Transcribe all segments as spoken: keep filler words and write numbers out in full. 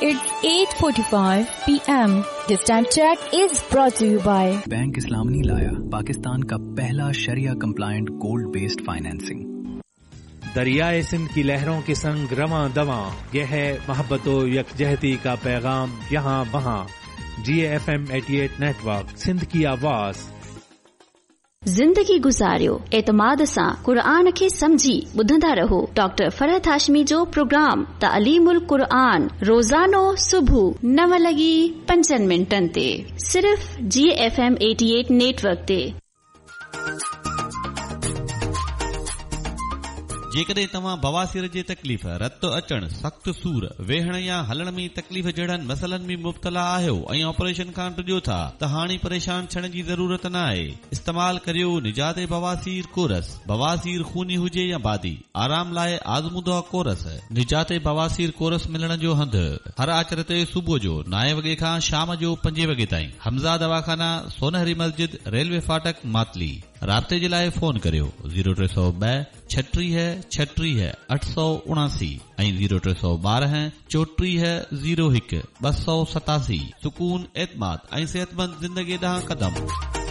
It's eight forty-five p m This time check is brought to you by bank इस्लामी लाया पाकिस्तान का पहला शरिया compliant gold based financing. दरियाए Sindh की लहरों के संग रवां दवां, यह है मोहब्बतो यकजहती का पैगाम यहाँ वहाँ। जी एफ एम अठासी नेटवर्क, सिंध की आवाज। जिंदगी गुजारियो एतमाद सां क़ुरान खे समझी ॿुधंदा रहो। डॉक्टर फरहत हाशमी जो प्रोग्राम तालीमुल क़ुरान रोज़ानो सुबुह नव लॻी पंजनि मिंटनि ते सिर्फ़ जी एफ एम अठासी नेटवर्क ते। जेकॾहिं तव्हां बवासीर जे तकलीफ़, रत अचण, सख़्त सूर, वेहण या हलण में तकलीफ़ जहिड़नि मसलनि में मुब्तला आहियो ऐं ऑपरेशन खां टिजो था त हाणे परेशान थियण जी ज़रूरत न आहे। इस्तेमाल करियो निजात बवासीर कोरस। बवासीर खूनी हुजे या बादी, आराम लाइ आज़मूदा कोरस। निजात बवासीर कोरस मिलण जो हंधि हर आचर ते सुबुह जो नाए वॻे खां शाम जो पंजे वॻे ताईं। हमज़ा दवाखाना, सोनहरी मस्जिद, रेलवे फाटक, मातली। राब्ते जे लाइ फोन करियो ज़ीरो टे सौ ब छटीह छटीह अठ सौ उणासी ऐं ज़ीरो टे सौ ॿारहं चोटीह ज़ीरो हिकु ॿ सौ सतासी। सुकून, एतमाद ऐं सेहतमंद ज़िंदगी ॾांहुं क़दम।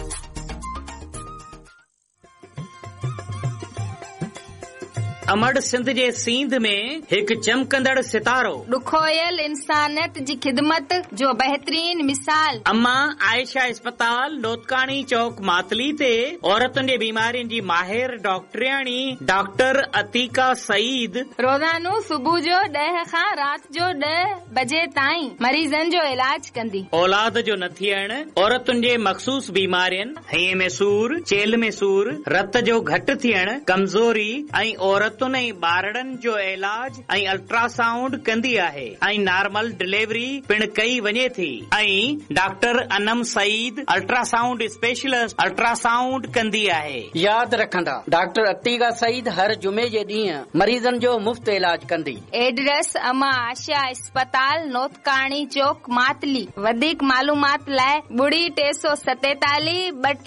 अमड़ सिंध जे सींध में हिकु चमकंदड़ सितारो, ॾुखोयल इंसानियत जी ख़िदमत जो बहितरीन मिसाल। अम्मा आयशा अस्पताल, लोतकानी चौक, मातली ते औरतुनि जे बीमारियुनि जी माहिर डॉक्टरियाणी डॉक्टर अतीका सईद रोज़ानो सुबुह जो ॾह खां राति जो ॾह बजे ताईं मरीज़नि जो इलाज कंदी। औलाद जो न थियण, औरतुनि जे मख़सूस बीमारियुनि, हईअ में सूर, चेल में सूर, रत जो घटि थियण, कमज़ोरी ऐं औरत ऐं ॿारड़नि जो इलाज ऐं अल्ट्रासाउंड कंदी आहे ऐं नॉर्मल डिलीवरी पिण कई वञे थी। ऐं doctor Anam Saeed ultrasound specialist ultrasound कंदी आहे। यादि रखंदा, डॉक्टर अतीका सईद हर जुमे जे ॾींहुं मरीज़नि जो मुफ़्त इलाज कंदी। एड्रेस अमा आशा अस्पताल, नोतकाणी चौक, मातली। वधीक मालूमात लाइ ॿुड़ी टे सौ सतेतालीह